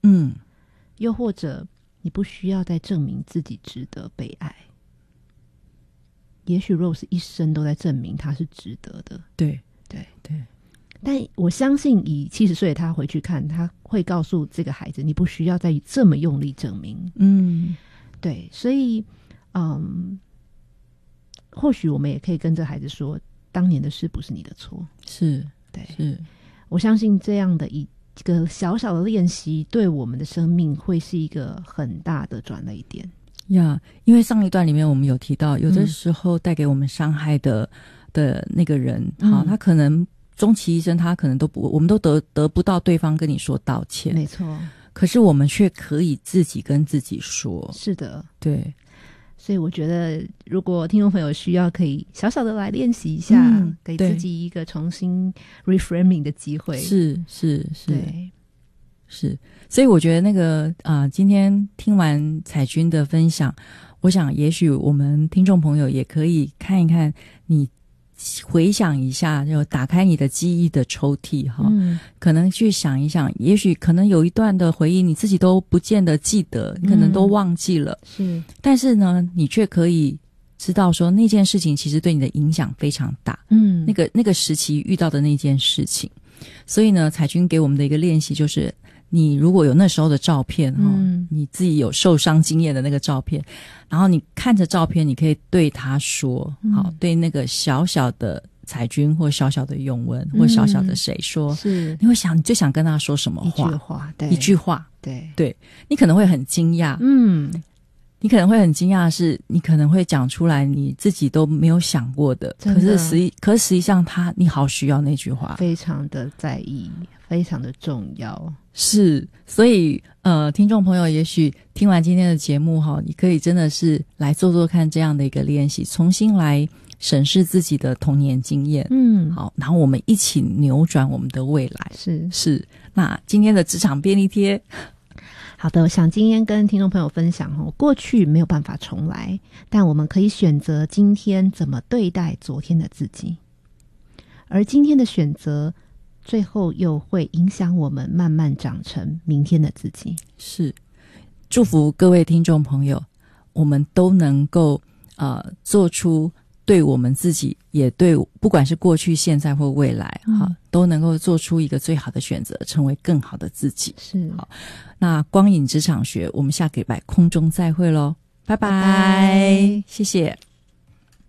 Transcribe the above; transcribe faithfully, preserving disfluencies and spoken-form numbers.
嗯， 又或者你不需要再证明自己值得被爱。也许 Rose 一生都在证明他是值得的。 对对对， 但我相信以七十岁的他回去看，他会告诉这个孩子，你不需要再这么用力证明。 嗯， 对，所以嗯，或许我们也可以跟这孩子说，当年的事不是你的错。 是， 对， 是， 我相信这样的一个小小的练习对我们的生命会是一个很大的转捩点呀。Yeah, 因为上一段里面我们有提到，有的时候带给我们伤害的、嗯、的那个人，好、嗯，他可能终其一生他可能都不，我们都得得不到对方跟你说道歉， 没错， 可是我们却可以自己跟自己说。 是的， 对， 所以我觉得如果听众朋友需要，可以小小的来练习一下、嗯、给自己一个重新 reframing 的机会。 是是是， 对， 是，所以我觉得那个啊、呃，今天听完彩君的分享，我想也许我们听众朋友也可以看一看，你回想一下，就打开你的记忆的抽屉哈、嗯，可能去想一想，也许可能有一段的回忆你自己都不见得记得，你可能都忘记了， 嗯、是， 但是呢，你却可以知道说那件事情其实对你的影响非常大，嗯，那个那个时期遇到的那件事情，所以呢，彩君给我们的一个练习就是。你如果有那时候的照片、嗯、你自己有受伤经验的那个照片，然后你看着照片，你可以对他说、嗯、好，对那个小小的彩君或小小的永文、嗯、或小小的谁说， 是你会想你最想跟他说什么话？ 一句话，对， 一句话， 对对，你可能会很惊讶， 嗯， 你可能会很惊讶的是，你可能会讲出来你自己都没有想过的， 的可是实际，可是实际上他你好需要那句话， 非常的在意，非常的重要。 是，所以呃，听众朋友也许听完今天的节目哈，你可以真的是来做做看这样的一个练习，重新来审视自己的童年经验，嗯，好，然后我们一起扭转我们的未来。 是是，那今天的职场便利贴。 好的，我想今天跟听众朋友分享哦，过去没有办法重来，但我们可以选择今天怎么对待昨天的自己，而今天的选择最后又会影响我们慢慢长成明天的自己。 是，祝福各位听众朋友，我们都能够呃做出对我们自己，也对不管是过去、现在或未来哈、嗯，都能够做出一个最好的选择，成为更好的自己。 是， 好，那光影职场学，我们下个礼拜空中再会咯，拜拜， 拜拜， 谢谢。